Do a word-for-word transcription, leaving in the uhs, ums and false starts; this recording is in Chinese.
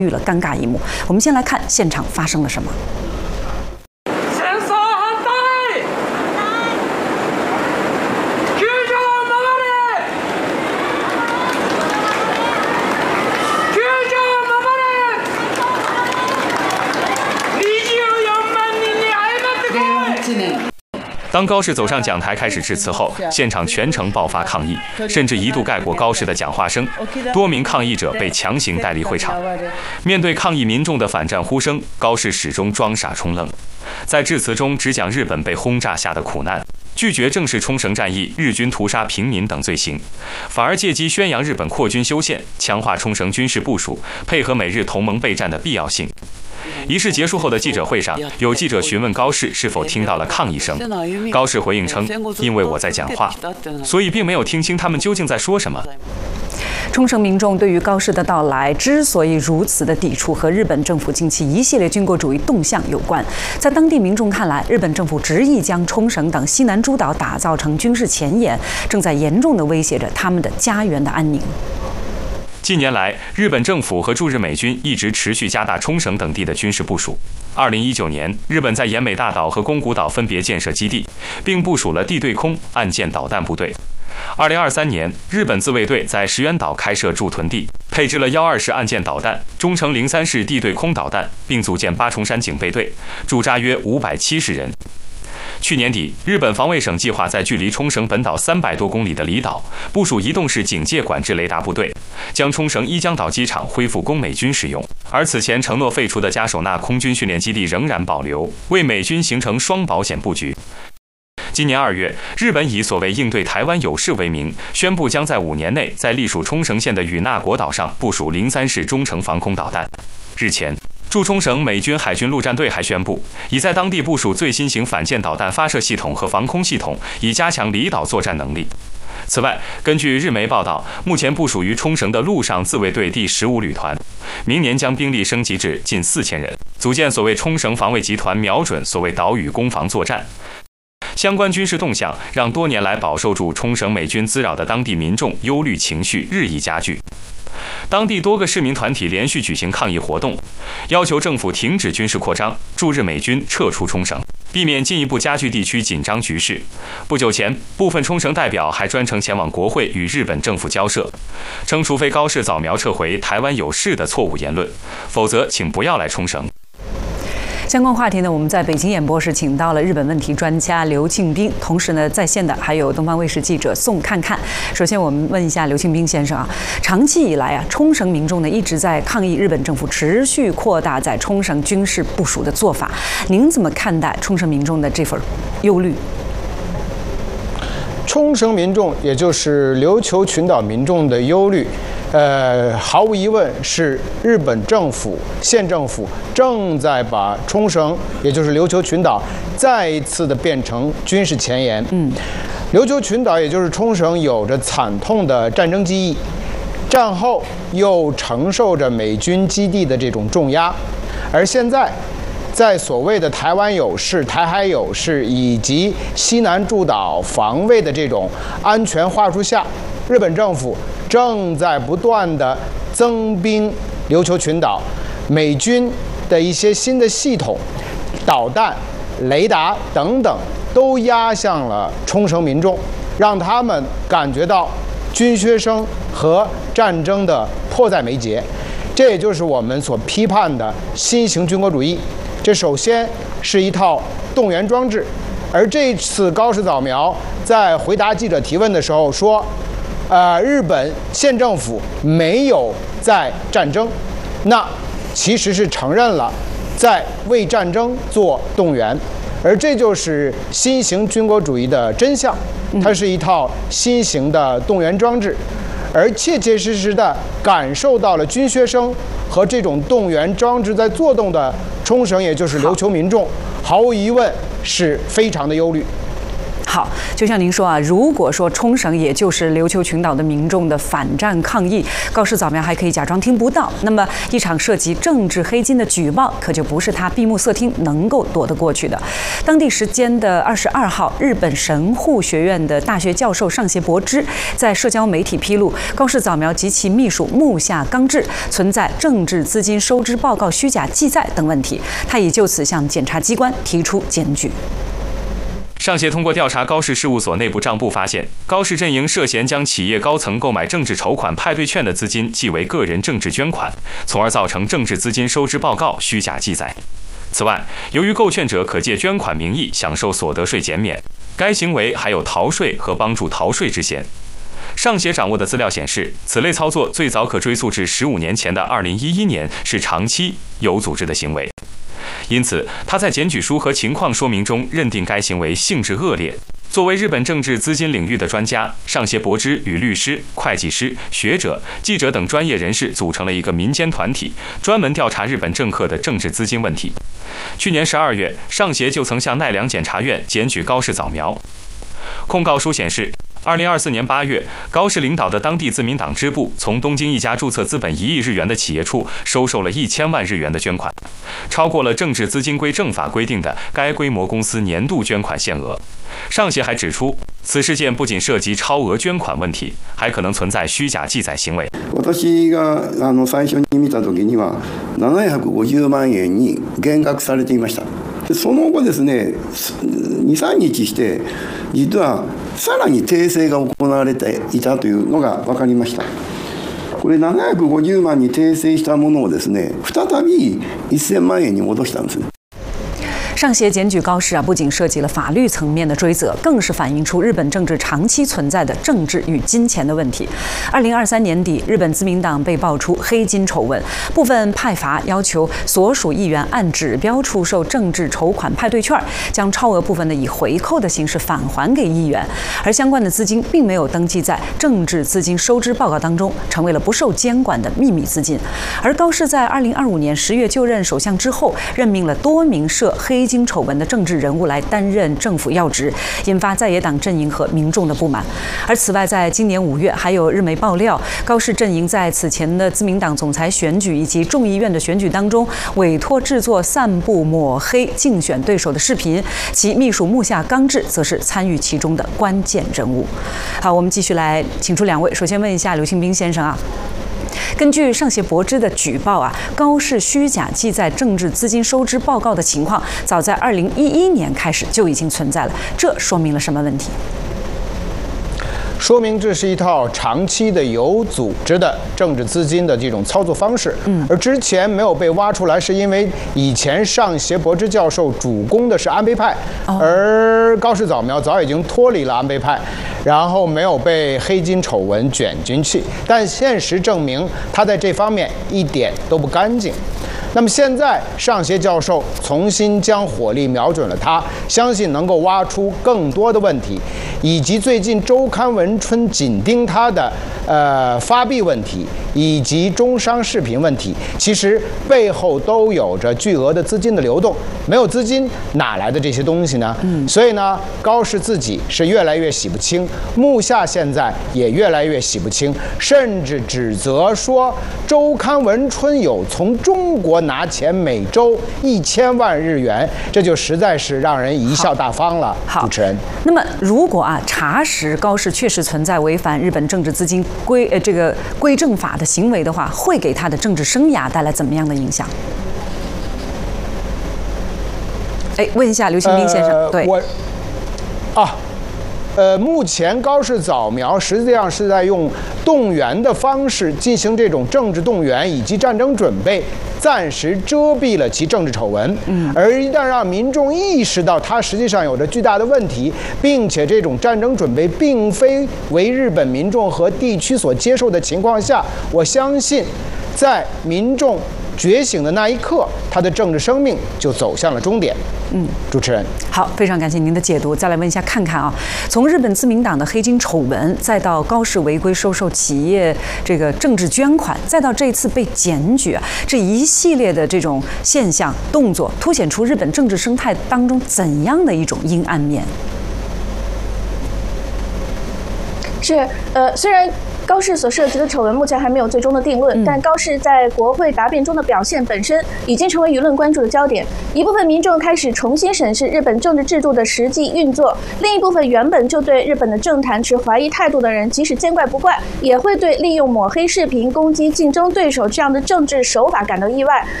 遇了尴尬一幕。我们先来看现场发生了什么。 当高士走上讲台开始致辞后，现场全程爆发抗议，甚至一度盖过高士的讲话声。多名抗议者被强行带离会场。面对抗议民众的反战呼声，高士始终装傻充愣，在致辞中只讲日本被轰炸下的苦难，拒绝正视冲绳战役日军屠杀平民等罪行，反而借机宣扬日本扩军修宪，强化冲绳军事部署，配合美日同盟备战的必要性。 仪式结束后的记者会上，有记者询问高士是否听到了抗议声。高士回应称：“因为我在讲话，所以并没有听清他们究竟在说什么。” 冲绳民众对于高士的到来之所以如此的抵触，和日本政府近期一系列军国主义动向有关。在当地民众看来，日本政府执意将冲绳等西南诸岛打造成军事前沿，正在严重地威胁着他们的家园的安宁。 近年来，日本政府和驻日美军一直持续加大冲绳等地的军事部署。二零一九年，日本在奄美大岛和宫古岛分别建设基地，并部署了地对空、岸舰导弹部队。二零二三年，日本自卫队在石垣岛开设驻屯地，配置了幺二式岸舰导弹、中程零三式地对空导弹，并组建八重山警备队，驻扎约五百七十人。 去年底，日本防卫省计划在距离冲绳本岛三百多公里的离岛部署移动式警戒管制雷达部队，将冲绳伊江岛机场恢复供美军使用。而此前承诺废除的加手纳空军训练基地仍然保留，为美军形成双保险布局。今年二月，日本以所谓应对台湾有事为名，宣布将在五年内在隶属冲绳县的与那国岛上部署零三式中程防空导弹。日前， 驻冲绳美军海军陆战队还宣布，已在当地部署最新型反舰导弹发射系统和防空系统，以加强离岛作战能力。此外，根据日媒报道，目前部署于冲绳的陆上自卫队第十五旅团，明年将兵力升级至近四千人，组建所谓冲绳防卫集团，瞄准所谓岛屿攻防作战。 相关军事动向让多年来饱受驻冲绳美军滋扰的当地民众忧虑情绪日益加剧。 当地多个市民团体连续举行抗议活动，要求政府停止军事扩张，驻日美军撤出冲绳，避免进一步加剧地区紧张局势。不久前，部分冲绳代表还专程前往国会与日本政府交涉，称除非高市早苗撤回台湾有事的错误言论，否则请不要来冲绳。 相关话题呢，我们在北京演播室请到了日本问题专家刘庆斌，同时呢，在线的还有东方卫视记者宋看看。首先，我们问一下刘庆斌先生啊，长期以来啊，冲绳民众呢一直在抗议日本政府持续扩大在冲绳军事部署的做法，您怎么看待冲绳民众的这份忧虑？ 冲绳民众，也就是琉球群岛民众的忧虑，呃，毫无疑问是日本政府、县政府正在把冲绳，也就是琉球群岛，再一次的变成军事前沿。嗯，琉球群岛，也就是冲绳，有着惨痛的战争记忆，战后又承受着美军基地的这种重压，而现在， 在所谓的台湾有事、台海有事以及西南诸岛防卫的这种安全话术下，日本政府正在不断的增兵琉球群岛，美军的一些新的系统、导弹、雷达等等都压向了冲绳民众，让他们感觉到军靴声和战争的迫在眉睫。这也就是我们所批判的新型军国主义。 这首先是一套动员装置，而这次高市早苗在回答记者提问的时候说，呃，日本县政府没有在战争，那其实是承认了在为战争做动员，而这就是新型军国主义的真相，它是一套新型的动员装置，而切切实实的感受到了军靴声和这种动员装置在作动的。 冲绳，也就是琉球民众，毫无疑问是非常的忧虑。 好，就像您说啊，如果说冲绳也就是琉球群岛的民众的反战抗议，高市早苗还可以假装听不到，那么一场涉及政治黑金的举报，可就不是他闭目塞听能够躲得过去的。当地时间的二十二号，日本神户学院的大学教授上胁博之在社交媒体披露，高市早苗及其秘书木下刚志存在政治资金收支报告虚假记载等问题，他已就此向检察机关提出检举。 上协通过调查高市事务所内部账簿发现，高市阵营涉嫌将企业高层购买政治筹款派对券的资金记为个人政治捐款，从而造成政治资金收支报告虚假记载。此外，由于购券者可借捐款名义享受所得税减免，该行为还有逃税和帮助逃税之嫌。上协掌握的资料显示，此类操作最早可追溯至十五年前的二零一一年，是长期有组织的行为。因此，他在检举书和情况说明中认定该行为性质恶劣。作为日本政治资金领域的专家，上胁博之与律师、会计师、学者、记者等专业人士组成了一个民间团体，专门调查日本政客的政治资金问题。去年十二月，上协就曾向奈良检察院检举高市早苗。控告书显示，二零二四年八月，高市领导的当地自民党支部从东京一家注册资本一亿日元的企业处收受了一千万日元的捐款，超过了政治资金规正法规定的该规模公司年度捐款限额。上协还指出，此事件不仅涉及超額捐款問題，還可能存在虛假記載行為。 私があの最初に見た時にはななひゃくごじゅうまんえんに減額されていました。でその後ですね、に、さんにちして実はさらに訂正が行われていたというのが分かりました。これななひゃくごじゅうまんに訂正したものをですね、再びせんまん円に戻したんですね。 上协检举高市啊，不仅涉及了法律层面的追责，更是反映出日本政治长期存在的政治与金钱的问题。二零二三年底，日本自民党被爆出黑金丑闻，部分派阀要求所属议员按指标出售政治筹款派对券，将超额部分的以回扣的形式返还给议员，而相关的资金并没有登记在政治资金收支报告当中，成为了不受监管的秘密资金。而高市在二零二五年十月就任首相之后，任命了多名涉黑金丑闻的政治人物来担任政府要职，引发在野党阵营和民众的不满。而此外，在今年五月，还有日媒爆料，高市阵营在此前的自民党总裁选举以及众议院的选举当中，委托制作散布抹黑竞选对手的视频，其秘书木下刚志则是参与其中的关键人物。好，我们继续来请出两位，首先问一下刘庆斌先生啊。根据上协博之的举报啊，高市虚假记载政治资金收支报告的情况，早在二零一一年开始就已经存在了。这说明了什么问题？ 说明这是一套长期的有组织的政治资金的这种操作方式。嗯，而之前没有被挖出来，是因为以前上协博之教授主攻的是安倍派，哦、而高市早苗早已经脱离了安倍派，然后没有被黑金丑闻卷进去。但现实证明，他在这方面一点都不干净。那么现在上协教授重新将火力瞄准了他，相信能够挖出更多的问题，以及最近周刊文春紧盯他的呃发币问题以及中商视频问题，其实背后都有着巨额的资金的流动。没有资金哪来的这些东西呢？嗯，所以呢，高市自己是越来越洗不清，木下现在也越来越洗不清，甚至指责说周刊文春有从中国拿钱每周一千万日元，这就实在是让人贻笑大方了。主持人， 那么如果啊查实高市确实存在违反日本政治资金规呃这个规正法的行为的话，会给他的政治生涯带来怎么样的影响？哎，问一下刘庆斌先生，呃、对， 我啊。呃，目前高市早苗实际上是在用动员的方式进行这种政治动员以及战争准备，暂时遮蔽了其政治丑闻。嗯，而一旦让民众意识到它实际上有着巨大的问题，并且这种战争准备并非为日本民众和地区所接受的情况下，我相信，在民众觉醒的那一刻，他的政治生命就走向了终点。嗯，主持人， 好，非常感谢您的解读。再来问一下，看看啊，从日本自民党的黑金丑闻，再到高市违规收受企业这个政治捐款，再到这一次被检举，这一系列的这种现象动作，凸显出日本政治生态当中怎样的一种阴暗面？ 是，呃，虽然高市所涉及的丑闻目前还没有最终的定论，嗯、但高市在国会答辩中的表现本身已经成为舆论关注的焦点。一部分民众开始重新审视日本政治制度的实际运作，另一部分原本就对日本的政坛持怀疑态度的人，即使见怪不怪，也会对利用抹黑视频攻击竞争对手这样的政治手法感到意外。